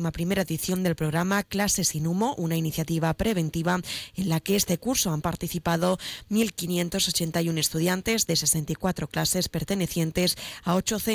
31ª edición del programa Clases sin Humo, una iniciativa preventiva en la que este curso han participado 1.581 estudiantes de 64 clases pertenecientes a 8 centros